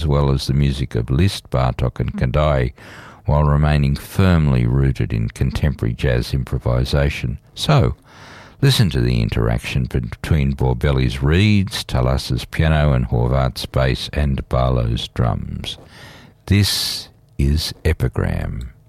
as well as the music of Liszt, Bartók and Kandai, while remaining firmly rooted in contemporary jazz improvisation. So, listen to the interaction between Borbelli's reeds, Talas's piano and Horváth's bass and Barlow's drums. This is Epigram.